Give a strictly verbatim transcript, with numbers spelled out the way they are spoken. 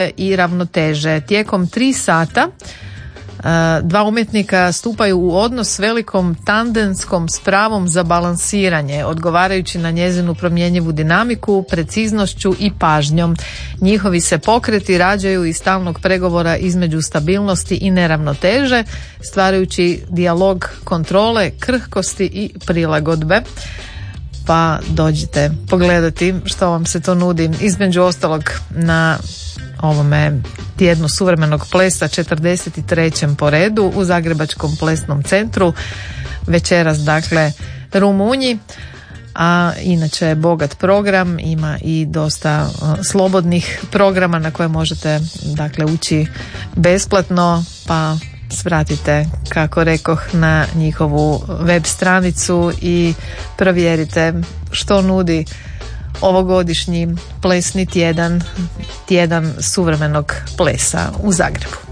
i ravnoteže. Tijekom tri sata dva umjetnika stupaju u odnos s velikom tandemskom spravom za balansiranje, odgovarajući na njezinu promjenjivu dinamiku, preciznošću i pažnjom. Njihovi se pokreti rađaju iz stalnog pregovora između stabilnosti i neravnoteže, stvarajući dijalog kontrole, krhkosti i prilagodbe. Pa dođite pogledati što vam se to nudi. Između ostalog na ovome tjednu suvremenog plesa četrdeset trećem po redu u Zagrebačkom plesnom centru. Večeras dakle Rumunji, a inače je bogat program, ima i dosta uh, slobodnih programa na koje možete dakle ući besplatno, pa svratite, kako rekoh, na njihovu web stranicu i provjerite što nudi ovogodišnji plesni tjedan, tjedan suvremenog plesa u Zagrebu.